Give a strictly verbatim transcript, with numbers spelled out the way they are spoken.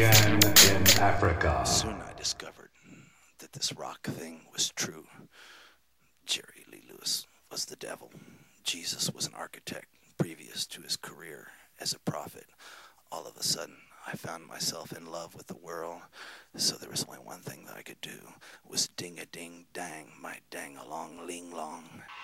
Again in Africa. Soon I discovered that this rock thing was true. Jerry Lee Lewis was the devil. Jesus was an architect previous to his career as a prophet. All of a sudden, I found myself in love with the world, so there was only one thing that I could do, was ding-a-ding-dang, my dang-along-ling-long.